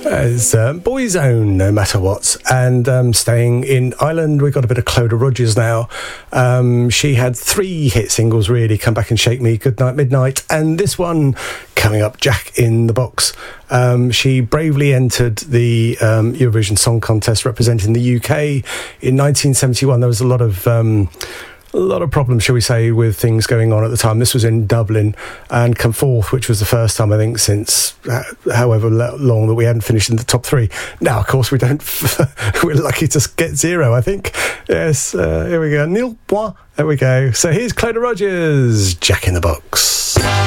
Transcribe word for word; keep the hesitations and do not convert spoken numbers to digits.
As uh, Boys Own, No Matter What. And um, staying in Ireland, we've got a bit of Clodagh Rogers now. Um, she had three hit singles, really, Come Back and Shake Me, Good Night Midnight, and this one coming up, Jack in the Box. Um, she bravely entered the um, Eurovision Song Contest representing the U K in nineteen seventy-one. There was a lot of... Um, A lot of problems, shall we say, with things going on at the time. This was in Dublin, and come fourth, which was the first time, I think, since uh, however long that we hadn't finished in the top three. Now, of course, we don't. We're lucky to get zero, I think. Yes, uh, here we go. Nil point. There we go. So here's Clodagh Rogers, Jack in the Box.